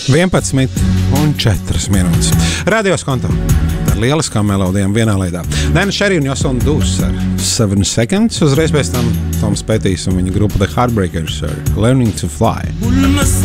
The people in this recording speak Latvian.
11:04 minūtes. Radios konto ar lieliskām melodijām vienā laidā. Nēna Šeri un Joson Dūs ar 7 Seconds. Uzreiz pēc tam Toms Petīs un viņa grupa The Heartbreakers ar Learning to Fly.